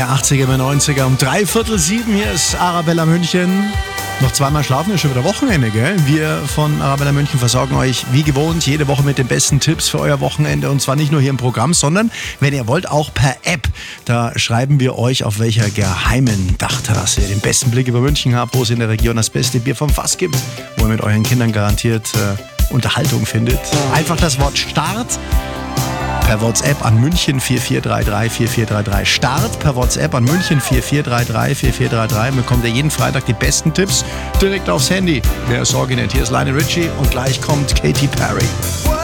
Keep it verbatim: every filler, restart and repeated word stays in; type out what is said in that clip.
Lange achtziger, neunziger um drei Viertel sieben. Hier ist Arabella München. Noch zweimal schlafen, ist schon wieder Wochenende, gell? Wir von Arabella München versorgen euch wie gewohnt jede Woche mit den besten Tipps für euer Wochenende. Und zwar nicht nur hier im Programm, sondern, wenn ihr wollt, auch per App. Da schreiben wir euch, auf welcher geheimen Dachterrasse ihr den besten Blick über München habt, wo es in der Region das beste Bier vom Fass gibt, wo ihr mit euren Kindern garantiert äh, Unterhaltung findet. Einfach das Wort Start per WhatsApp an München vier vier drei drei vier vier drei drei. Start per WhatsApp an München vier vier drei drei vier vier drei drei. Bekommt ihr jeden Freitag die besten Tipps direkt aufs Handy. Wer ist originell? Hier ist Lionel Richie und gleich kommt Katy Perry.